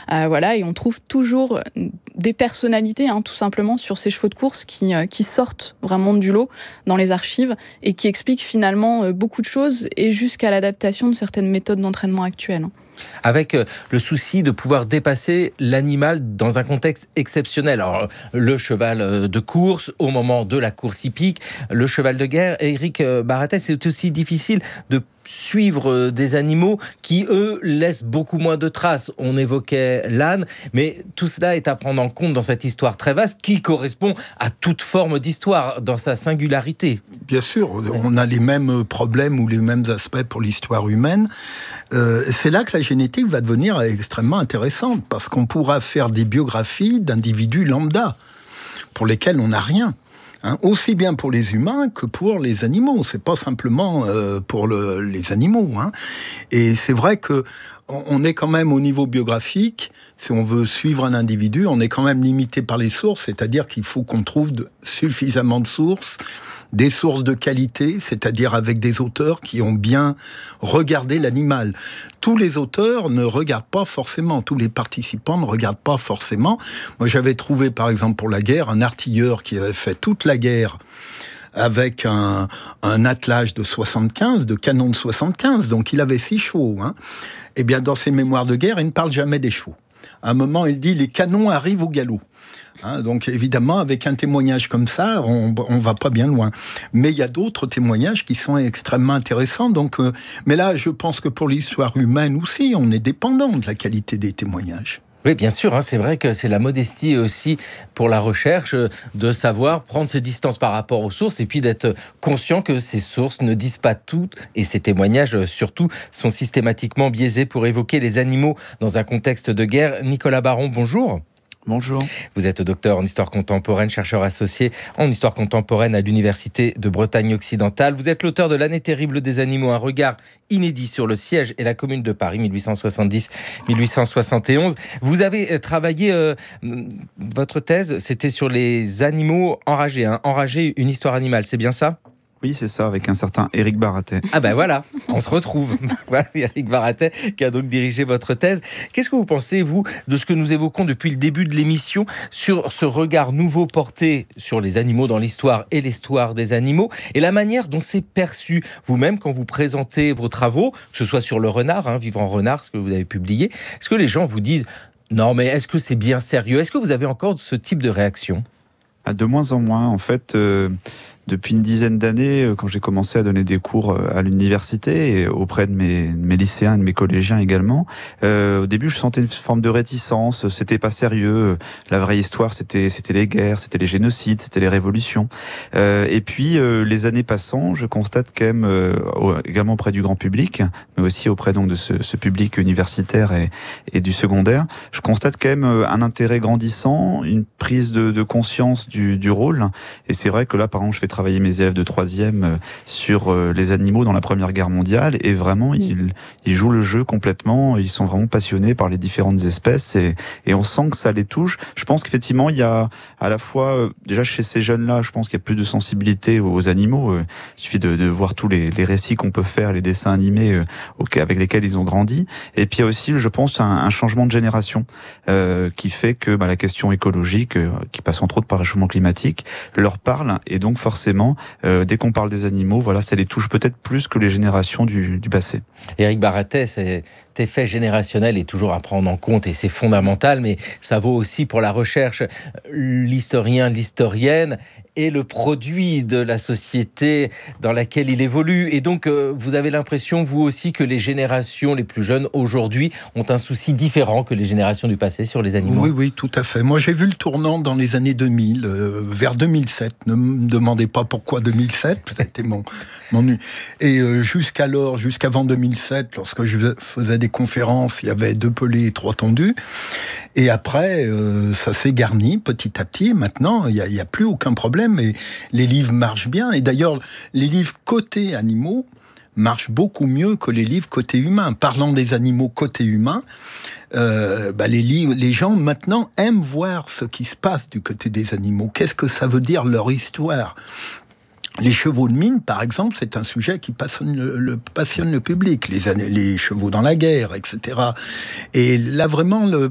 Voilà, et on trouve toujours des personnalités, tout simplement, sur ces chevaux de course qui sortent vraiment du lot dans les archives et qui expliquent finalement beaucoup de choses et jusqu'à l'adaptation de certaines méthodes d'entraînement actuelles. Avec le souci de pouvoir dépasser l'animal dans un contexte exceptionnel. Alors, le cheval de course, au moment de la course hippique, le cheval de guerre. Éric Baratet, c'est aussi difficile de suivre des animaux qui, eux, laissent beaucoup moins de traces. On évoquait l'âne, mais tout cela est à prendre en compte dans cette histoire très vaste qui correspond à toute forme d'histoire, dans sa singularité. Bien sûr, on a les mêmes problèmes ou les mêmes aspects pour l'histoire humaine. C'est là que la génétique va devenir extrêmement intéressante, parce qu'on pourra faire des biographies d'individus lambda, pour lesquels on n'a rien. Aussi bien pour les humains que pour les animaux. C'est pas simplement pour les animaux. Et c'est vrai que on est quand même au niveau biographique, si on veut suivre un individu, on est quand même limité par les sources, c'est-à-dire qu'il faut qu'on trouve suffisamment de sources, des sources de qualité, c'est-à-dire avec des auteurs qui ont bien regardé l'animal. Tous les auteurs ne regardent pas forcément, tous les participants ne regardent pas forcément. Moi, j'avais trouvé, par exemple, pour la guerre, un artilleur qui avait fait toute la guerre avec un attelage de 75, de canon de 75, donc il avait 6 chevaux. Eh bien, dans ses mémoires de guerre, il ne parle jamais des chevaux. À un moment, il dit « les canons arrivent au galop ». Donc évidemment, avec un témoignage comme ça, on va pas bien loin. Mais il y a d'autres témoignages qui sont extrêmement intéressants. Mais là, je pense que pour l'histoire humaine aussi, on est dépendant de la qualité des témoignages. Oui, bien sûr, c'est vrai que c'est la modestie aussi pour la recherche de savoir prendre ses distances par rapport aux sources et puis d'être conscient que ces sources ne disent pas tout et ces témoignages surtout sont systématiquement biaisés pour évoquer les animaux dans un contexte de guerre. Nicolas Baron, bonjour. Bonjour. Vous êtes docteur en histoire contemporaine, chercheur associé en histoire contemporaine à l'Université de Bretagne occidentale. Vous êtes l'auteur de L'année terrible des animaux, un regard inédit sur le siège et la Commune de Paris, 1870-1871. Vous avez travaillé, votre thèse, c'était sur les animaux enragés. Enragés, une histoire animale, c'est bien ça ? Oui, c'est ça, avec un certain Éric Baratet. Ah ben voilà, on se retrouve. Voilà, Éric Baratet qui a donc dirigé votre thèse. Qu'est-ce que vous pensez, vous, de ce que nous évoquons depuis le début de l'émission sur ce regard nouveau porté sur les animaux dans l'histoire et l'histoire des animaux et la manière dont c'est perçu vous-même quand vous présentez vos travaux, que ce soit sur le renard, Vivre en renard, ce que vous avez publié, est-ce que les gens vous disent « Non, mais est-ce que c'est bien sérieux » Est-ce que vous avez encore ce type de réaction ? De moins en moins, en fait... Depuis une dizaine d'années, quand j'ai commencé à donner des cours à l'université et auprès de mes lycéens et de mes collégiens également, au début je sentais une forme de réticence, c'était pas sérieux, la vraie histoire c'était les guerres, c'était les génocides, c'était les révolutions. Et puis les années passant, je constate quand même, également auprès du grand public, mais aussi auprès donc de ce public universitaire et du secondaire, je constate quand même un intérêt grandissant, une prise de conscience du rôle. Et c'est vrai que là, par exemple, je fais travailler mes élèves de 3e sur les animaux dans la Première Guerre mondiale et vraiment ils jouent le jeu complètement, ils sont vraiment passionnés par les différentes espèces et on sent que ça les touche. Je pense qu'effectivement il y a à la fois, déjà chez ces jeunes-là, je pense qu'il y a plus de sensibilité aux animaux, il suffit de voir tous les récits qu'on peut faire, les dessins animés avec lesquels ils ont grandi, et puis il y a aussi, je pense, un changement de génération qui fait que la question écologique, qui passe entre autres par le réchauffement climatique, leur parle, et donc forcément, dès qu'on parle des animaux, voilà, ça les touche peut-être plus que les générations du passé. Éric Baratet, cet effet générationnel est toujours à prendre en compte et c'est fondamental, mais ça vaut aussi pour la recherche. L'historien, l'historienne est le produit de la société dans laquelle il évolue. Et donc, vous avez l'impression, vous aussi, que les générations les plus jeunes aujourd'hui ont un souci différent que les générations du passé sur les animaux. Oui, tout à fait. Moi, j'ai vu le tournant dans les années 2000, vers 2007. Ne me demandez pas pourquoi 2007, c'était mon et jusqu'alors, jusqu'avant 2007, lorsque je faisais des conférences, il y avait 2 pelés et 3 tondus. Et après, ça s'est garni petit à petit. Maintenant, il y a plus aucun problème. Et les livres marchent bien. Et d'ailleurs, les livres côté animaux marchent beaucoup mieux que les livres côté humain. Parlant des animaux côté humain, les gens maintenant aiment voir ce qui se passe du côté des animaux. Qu'est-ce que ça veut dire leur histoire ? Les chevaux de mine, par exemple, c'est un sujet qui passionne le public. Les chevaux dans la guerre, etc. Et là, vraiment,